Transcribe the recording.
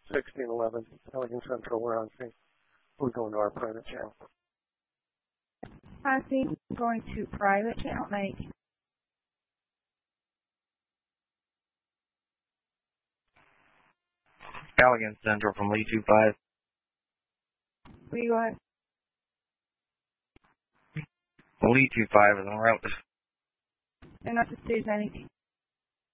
1611, Elegant Central, we're on scene. We're going to our private channel. I see. Going to private channel 8. Elegant Central from Lee 25. Will you go ahead? Lee 25 is en route. And up to stage 90.